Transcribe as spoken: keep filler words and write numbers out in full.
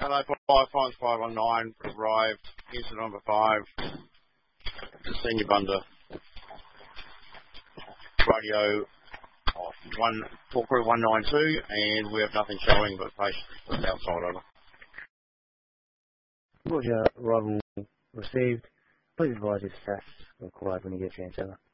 Hello, five five five one nine arrived. Incident number five. Senior Bunder. Radio one four crew one nine two, and we have nothing showing but patients outside over. Roger, arrival received. Please advise if staff required when you get a chance over.